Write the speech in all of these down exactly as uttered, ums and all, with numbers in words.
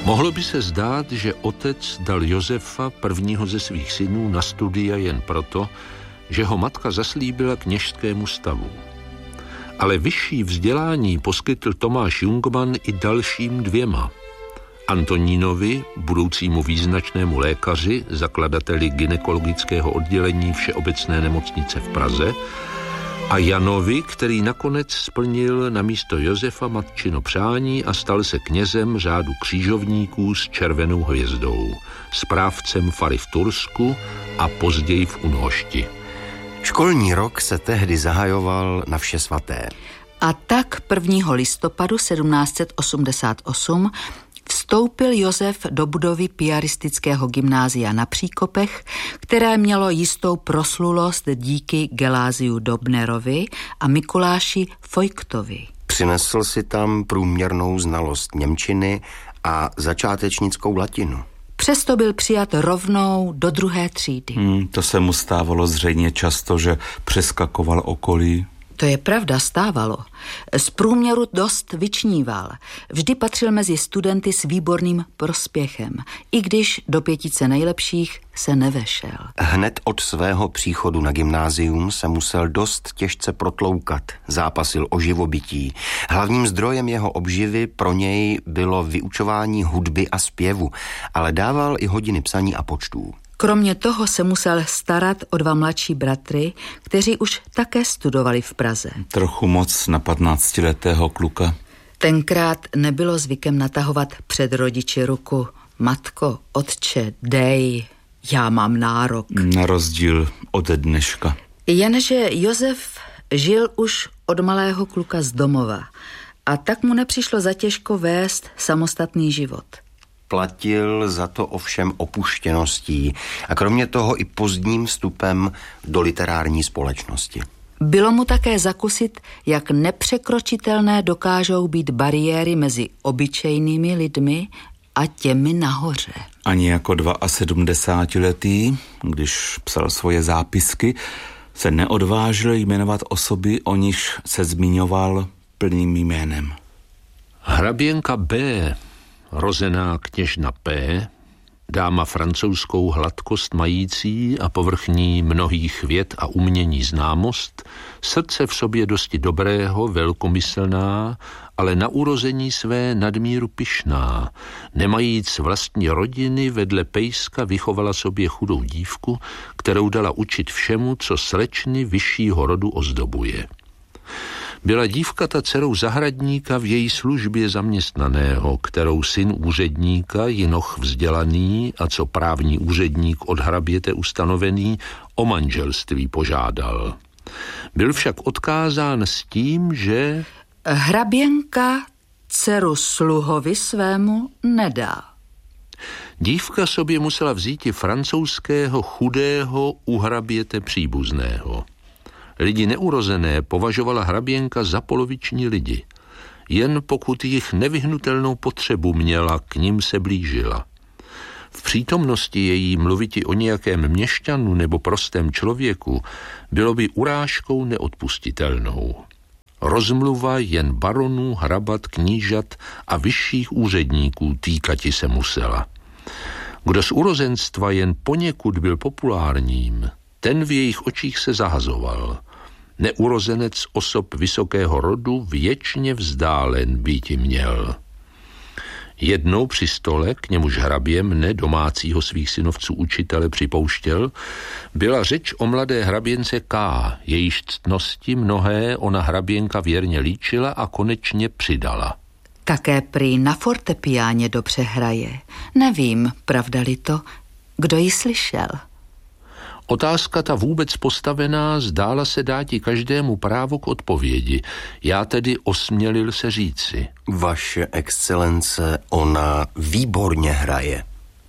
Mohlo by se zdát, že otec dal Josefa, prvního ze svých synů, na studia jen proto, že ho matka zaslíbila kněžskému stavu. Ale vyšší vzdělání poskytl Tomáš Jungmann i dalším dvěma. Antonínovi, budoucímu význačnému lékaři, zakladateli gynekologického oddělení Všeobecné nemocnice v Praze, a Janovi, který nakonec splnil na místo Josefa matčino přání a stal se knězem řádu křižovníků s červenou hvězdou, správcem fary v Tursku a později v Unhošti. Školní rok se tehdy zahajoval na vše svaté. A tak prvního listopadu sedmnáct set osmdesát osm vstoupil Josef do budovy piaristického gymnázia na Příkopech, které mělo jistou proslulost díky Geláziu Dobnerovi a Mikuláši Fojktovi. Přinesl si tam průměrnou znalost němčiny a začátečnickou latinu. Přesto byl přijat rovnou do druhé třídy. Hmm, to se mu stávalo zřejmě často, že přeskakoval okolí. To je pravda, stávalo. Z průměru dost vyčníval. Vždy patřil mezi studenty s výborným prospěchem, i když do pětice nejlepších se nevešel. Hned od svého příchodu na gymnázium se musel dost těžce protloukat. Zápasil o živobytí. Hlavním zdrojem jeho obživy pro něj bylo vyučování hudby a zpěvu, ale dával i hodiny psaní a počtů. Kromě toho se musel starat o dva mladší bratry, kteří už také studovali v Praze. Trochu moc na patnáctiletého kluka. Tenkrát nebylo zvykem natahovat před rodiči ruku. Matko, otče, dej, já mám nárok. Na rozdíl ode dneška. Jenže Josef žil už od malého kluka z domova a tak mu nepřišlo zatěžko vést samostatný život. Platil za to ovšem opuštěností a kromě toho i pozdním vstupem do literární společnosti. Bylo mu také zakusit, jak nepřekročitelné dokážou být bariéry mezi obyčejnými lidmi a těmi nahoře. Ani jako sedmdesátiletý, když psal svoje zápisky, se neodvážil jmenovat osoby, o nichž se zmiňoval plným jménem. Hraběnka B., rozená kněžna P., dáma francouzskou hladkost mající a povrchní mnohých věd a umění známost, srdce v sobě dosti dobrého, velkomyslná, ale na urození své nadmíru pyšná. Nemajíc vlastní rodiny, vedle pejska vychovala sobě chudou dívku, kterou dala učit všemu, co slečny vyššího rodu ozdobuje. Byla dívka ta dcerou zahradníka v její službě zaměstnaného, kterou syn úředníka, jinoch vzdělaný a co právní úředník od hraběte ustanovený, o manželství požádal. Byl však odkázán s tím, že hraběnka dceru sluhovi svému nedá. Dívka sobě musela vzíti francouzského chudého u hraběte příbuzného. Lidi neurozené považovala hraběnka za poloviční lidi. Jen pokud jich nevyhnutelnou potřebu měla, k nim se blížila. V přítomnosti její mluviti o nějakém měšťanu nebo prostém člověku bylo by urážkou neodpustitelnou. Rozmluva jen baronů, hrabat, knížat a vyšších úředníků týkati se musela. Kdo z urozenstva jen poněkud byl populárním, ten v jejich očích se zahazoval. Neurozenec osob vysokého rodu věčně vzdálen býti měl. Jednou při stole, k němuž hrabě mne, domácího svých synovců učitele, připouštěl, byla řeč o mladé hraběnce K., jejíž ctnosti mnohé ona hraběnka věrně líčila a konečně přidala. Také prý na fortepiáně dobře hraje. Nevím, pravda-li to, kdo ji slyšel. Otázka ta vůbec postavená zdála se dáti každému právo k odpovědi. Já tedy osmělil se říci. Vaše excelence, ona výborně hraje.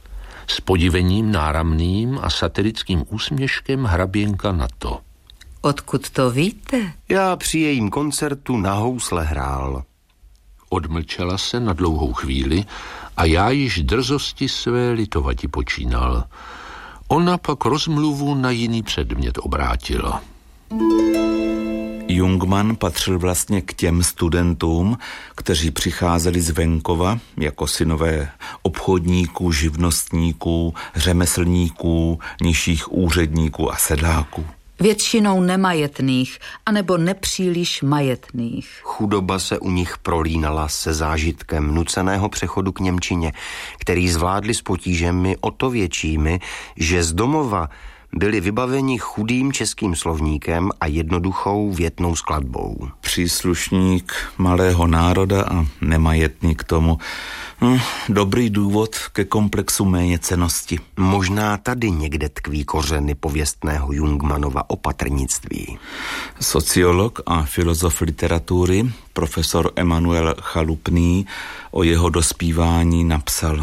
S podivením náramným a satirickým úsměškem hraběnka na to. Odkud to víte? Já při jejím koncertu na housle hrál. Odmlčela se na dlouhou chvíli a já již drzosti své litovati počínal. Ona pak rozmluvu na jiný předmět obrátila. Jungmann patřil vlastně k těm studentům, kteří přicházeli z venkova jako synové obchodníků, živnostníků, řemeslníků, nižších úředníků a sedláků. Většinou nemajetných, anebo nepříliš majetných. Chudoba se u nich prolínala se zážitkem nuceného přechodu k němčině, který zvládli s potížemi o to většími, že z domova byli vybaveni chudým českým slovníkem a jednoduchou větnou skladbou. Příslušník malého národa a nemajetný k tomu. Hm, dobrý důvod ke komplexu méněcennosti. Možná tady někde tkví kořeny pověstného Jungmannova opatrnictví. Sociolog a filozof literatury, profesor Emanuel Chalupný, o jeho dospívání napsal: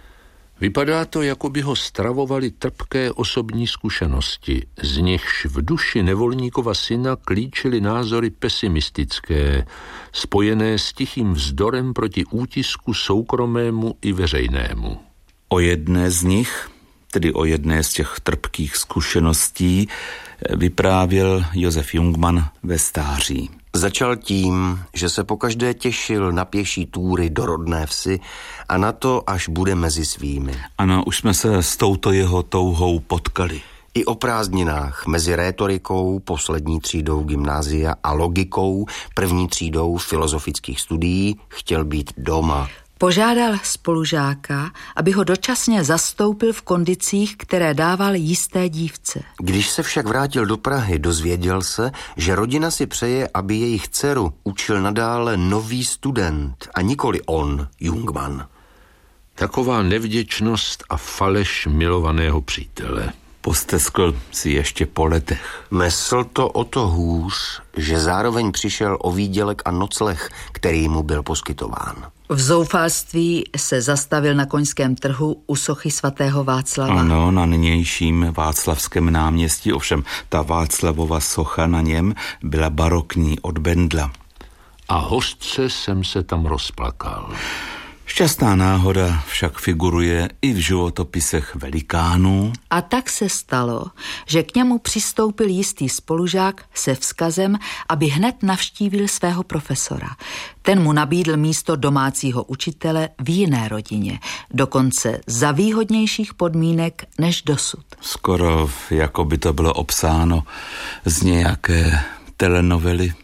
Vypadá to, jako by ho stravovali trpké osobní zkušenosti, z nichž v duši nevolníkova syna klíčily názory pesimistické, spojené s tichým vzdorem proti útisku soukromému i veřejnému. O jedné z nich, tedy o jedné z těch trpkých zkušeností, vyprávěl Josef Jungmann ve stáří. Začal tím, že se pokaždé těšil na pěší túry do rodné vsi a na to, až bude mezi svými. Ano, už jsme se s touto jeho touhou potkali. I o prázdninách mezi rétorikou poslední třídou gymnázia a logikou první třídou filozofických studií chtěl být doma. Požádal spolužáka, aby ho dočasně zastoupil v kondicích, které dával jisté dívce. Když se však vrátil do Prahy, dozvěděl se, že rodina si přeje, aby jejich dceru učil nadále nový student a nikoli on, Jungmann. Taková nevděčnost a faleš milovaného přítele. Posteskl si ještě po letech. Mesl to o to hůř, že zároveň přišel o výdělek a nocleh, který mu byl poskytován. V zoufalství se zastavil na koňském trhu u sochy svatého Václava. Ano, na nynějším Václavském náměstí, ovšem ta Václavova socha na něm byla barokní od Bendla. A hořce jsem se tam rozplakal. Šťastná náhoda však figuruje i v životopisech velikánů. A tak se stalo, že k němu přistoupil jistý spolužák se vzkazem, aby hned navštívil svého profesora. Ten mu nabídl místo domácího učitele v jiné rodině, dokonce za výhodnějších podmínek než dosud. Skoro jako by to bylo obsáno z nějaké telenovely.